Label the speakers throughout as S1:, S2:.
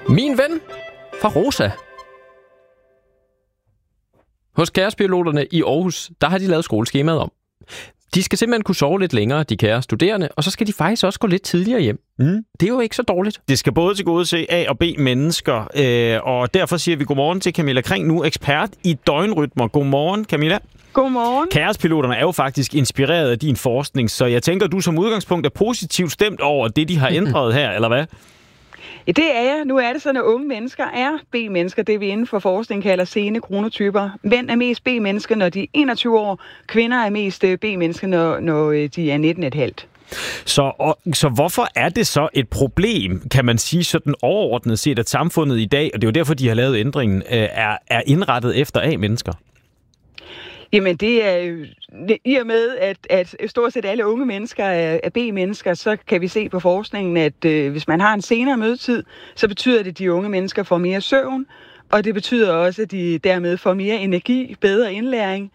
S1: Min ven fra Rosa. Hos Kaospiloterne i Aarhus, der har de lavet skoleskemaet om. De skal simpelthen kunne sove lidt længere, de kære studerende, og så skal de faktisk også gå lidt tidligere hjem. Det er jo ikke så dårligt.
S2: Det skal både tilgodese A- og B-mennesker, og derfor siger vi godmorgen til Camilla Kring, nu ekspert i døgnrytmer. Godmorgen, Camilla.
S3: Godmorgen.
S2: Kaospiloterne er jo faktisk inspireret af din forskning, så jeg tænker, du som udgangspunkt er positivt stemt over det, de har ændret her, eller hvad?
S3: Ja, det er jeg. Nu er det sådan, at unge mennesker er B-mennesker, det vi inden for forskning kalder sene kronotyper. Mænd er mest B-mennesker, når de er 21 år. Kvinder er mest B-mennesker, når de er 19,5.
S2: Så hvorfor er det så et problem, kan man sige sådan overordnet set, at samfundet i dag, og det er jo derfor, de har lavet ændringen, er indrettet efter A-mennesker?
S3: Jamen det er jo, i og med, at stort set alle unge mennesker er B-mennesker, så kan vi se på forskningen, at hvis man har en senere mødetid, så betyder det, at de unge mennesker får mere søvn, og det betyder også, at de dermed får mere energi, bedre indlæring.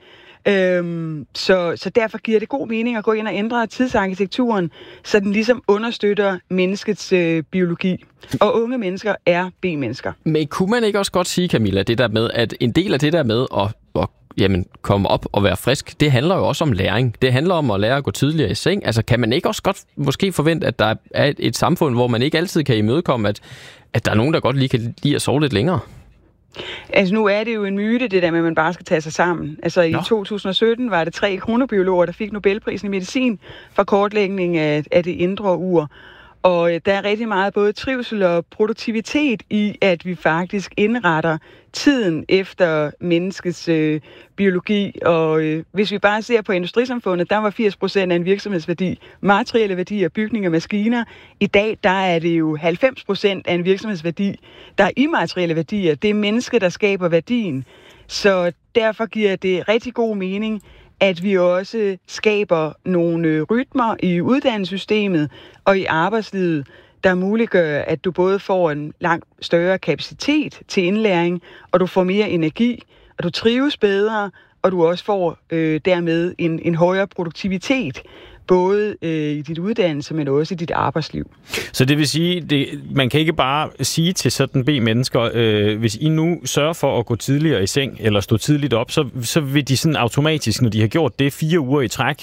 S3: Så derfor giver det god mening at gå ind og ændre tidsarkitekturen, så den ligesom understøtter menneskets biologi. Og unge mennesker er B-mennesker.
S1: Men kunne man ikke også godt sige, Camilla, det der med, at en del af det der med at komme op og være frisk, det handler jo også om læring. Det handler om at lære at gå tidligere i seng. Altså kan man ikke også godt måske forvente, at der er et samfund, hvor man ikke altid kan imødekomme, at der er nogen, der godt lige kan lide at sove lidt længere?
S3: Altså nu er det jo en myte, det der med, at man bare skal tage sig sammen. Altså i 2017 var det 3 kronobiologer, der fik Nobelprisen i medicin for kortlægning af det indre ur. Og der er rigtig meget både trivsel og produktivitet i, at vi faktisk indretter tiden efter menneskets biologi. Og hvis vi bare ser på industrisamfundet, der var 80% af en virksomhedsværdi materielle værdier, bygninger, maskiner. I dag der er det jo 90% af en virksomhedsværdi, der er immaterielle værdier. Det er mennesket, der skaber værdien. Så derfor giver det rigtig god mening, at vi også skaber nogle rytmer i uddannelsessystemet og i arbejdslivet, der muliggør, at du både får en langt større kapacitet til indlæring, og du får mere energi, og du trives bedre, og du også får dermed en højere produktivitet, både i dit uddannelse, men også i dit arbejdsliv.
S2: Så det vil sige, man kan ikke bare sige til sådan B-mennesker, hvis I nu sørger for at gå tidligere i seng, eller stå tidligt op, så vil de sådan automatisk, når de har gjort det 4 uger i træk,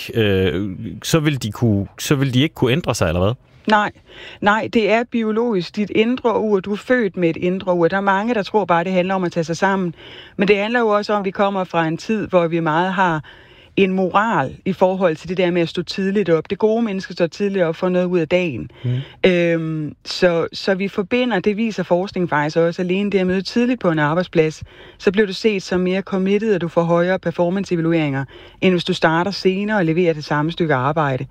S2: så vil de ikke kunne ændre sig, eller hvad?
S3: Nej, det er biologisk. Dit indre ur, du er født med et indre ur. Der er mange, der tror bare, det handler om at tage sig sammen. Men det handler jo også om, at vi kommer fra en tid, hvor vi meget har en moral i forhold til det der med at stå tidligt op. Det gode menneske står tidligt op for noget ud af dagen. Så vi forbinder, det viser forskning faktisk også, alene det at møde tidligt på en arbejdsplads, så bliver du set som mere committed, og du får højere performance-evalueringer, end hvis du starter senere og leverer det samme stykke arbejde.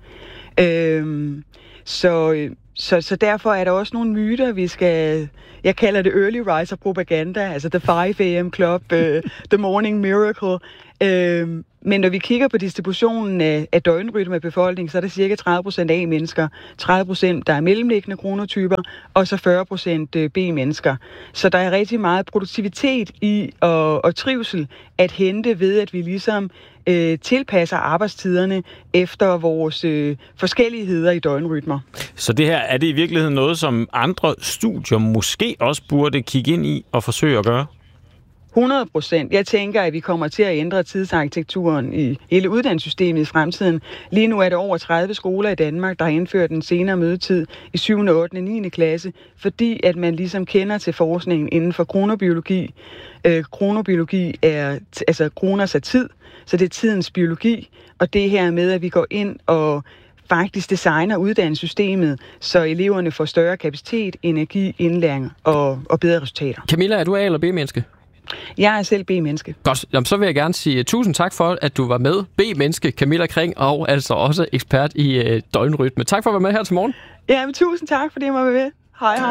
S3: Så derfor er der også nogle myter, vi skal... Jeg kalder det early riser propaganda, altså the 5 a.m. club, the morning miracle. Men når vi kigger på distributionen af døgnrytme i befolkningen, så er det cirka 30% A-mennesker, 30% der er mellemliggende kronotyper, og så 40% B-mennesker. Så der er rigtig meget produktivitet i og trivsel at hente ved, at vi ligesom tilpasser arbejdstiderne efter vores forskelligheder i døgnrytmer.
S2: Så det her, er det i virkeligheden noget, som andre studier måske også burde kigge ind i og forsøge at gøre?
S3: 100%. Jeg tænker, at vi kommer til at ændre tidsarkitekturen i hele uddannelsessystemet i fremtiden. Lige nu er der over 30 skoler i Danmark, der har indført en senere mødetid i 7., 8. og 9. klasse, fordi at man ligesom kender til forskningen inden for kronobiologi. Kronobiologi er, altså kronos er tid, så det er tidens biologi, og det her med, at vi går ind og faktisk designer uddannelsessystemet, så eleverne får større kapacitet, energi, indlæring og bedre resultater.
S1: Camilla, er du A- eller B-menneske?
S3: Jeg er selv B-menneske.
S1: Godt. Jamen, så vil jeg gerne sige tusind tak for, at du var med. B-menneske, Camilla Kring, og altså også ekspert i døgnrytme. Tak for at være med her til morgen.
S3: Jamen, tusind tak, fordi jeg må være med. Hej.